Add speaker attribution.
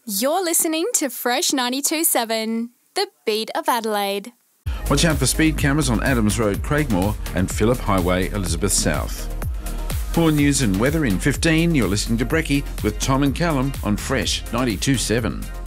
Speaker 1: You're listening to Fresh 92.7, the beat of Adelaide.
Speaker 2: Watch out for speed cameras on Adams Road, Craigmore and Phillip Highway, Elizabeth South. For news and weather in 15, you're listening to Brekkie with Tom and Callum on Fresh 92.7.